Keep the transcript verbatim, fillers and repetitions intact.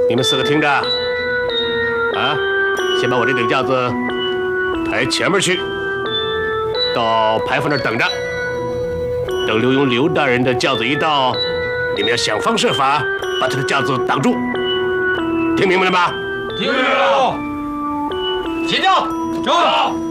你们四个听着，啊，先把我这顶轿子抬前面去，到牌坊那儿等着。等刘墉刘大人的轿子一到，你们要想方设法把他的轿子挡住。听明白了吗？ 听明白了。起轿，走。